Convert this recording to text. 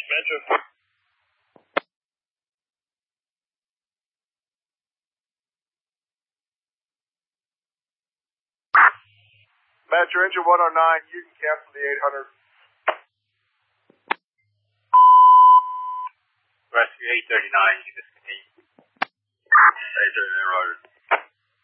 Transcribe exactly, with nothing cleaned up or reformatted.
Metro. Metro engine one oh nine, you can cancel the eight hundred. Rescue eight thirty-nine, you can discontinue. eight thirty-nine, Roger.